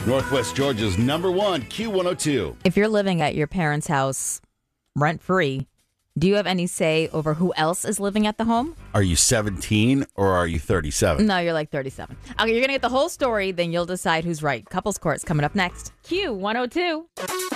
Northwest Georgia's number one Q102. If you're living at your parents' house rent-free, do you have any say over who else is living at the home? Are you 17 or are you 37? No, you're like 37. Okay, you're going to get the whole story, then you'll decide who's right. Couples Court's coming up next. Q102.